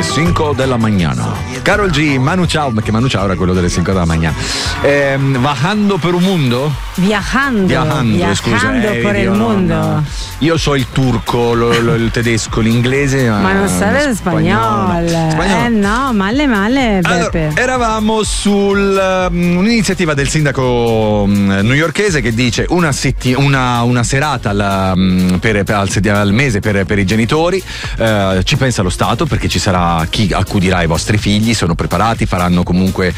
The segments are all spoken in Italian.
le 5 della mañana. Karol G, Manu Chao, perché Manu Chao era quello delle 5 della mañana. Bajando per un mundo? Viajando scusa, per il mondo. Io so il turco, il tedesco, l'inglese. Ma non sai spagnolo. No, male, Beppe. Allora, eravamo su un'iniziativa del sindaco newyorkese che dice una serata al mese per i genitori. Ci pensa lo Stato, perché ci sarà chi accudirà i vostri figli, sono preparati, faranno comunque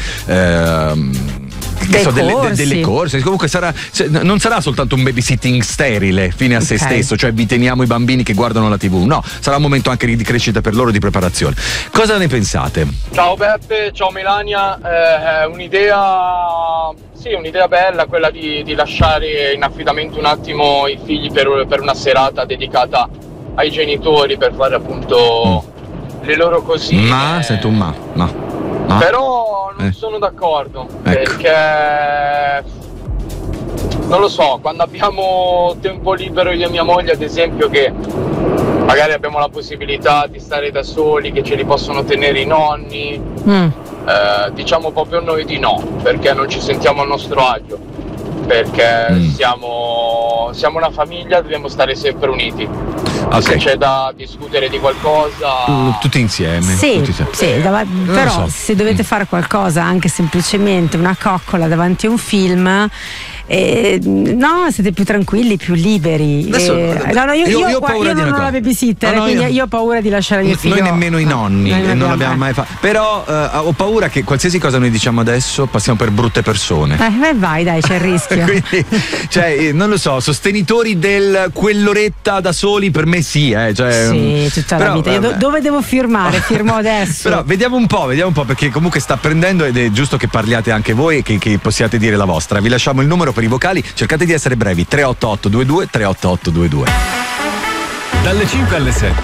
delle corse. Comunque non sarà soltanto un babysitting sterile fine a se stesso, cioè vi teniamo i bambini che guardano la TV. No, sarà un momento anche di crescita per loro, di preparazione. Cosa ne pensate? Ciao Beppe, ciao Melania. Un'idea bella quella di lasciare in affidamento un attimo i figli per una serata dedicata ai genitori, per fare appunto le loro cosine. Sento un ma. Però non sono d'accordo, ecco. Perché non lo so, quando abbiamo tempo libero io e mia moglie, ad esempio, che magari abbiamo la possibilità di stare da soli, che ce li possono tenere i nonni, diciamo proprio noi di no, perché non ci sentiamo a nostro agio, perché siamo una famiglia, dobbiamo stare sempre uniti. Se c'è da discutere di qualcosa tutti insieme. Però so. Se dovete fare qualcosa, anche semplicemente una coccola davanti a un film, siete più tranquilli, più liberi. Io non ho la babysitter, quindi io ho paura di lasciare mio figlio. Noi nemmeno i nonni, non l'abbiamo mai fatto. Però ho paura che qualsiasi cosa noi diciamo adesso passiamo per brutte persone. Vai, dai, c'è il rischio. Quindi, non lo so, sostenitori del quell'oretta da soli, per me sì, tutta la vita. Io dove devo firmare? Firmo adesso. Però vediamo un po', perché comunque sta prendendo ed è giusto che parliate anche voi e che possiate dire la vostra. Vi lasciamo il numero per i vocali, cercate di essere brevi. 388 22 388 22. Dalle 5 alle 7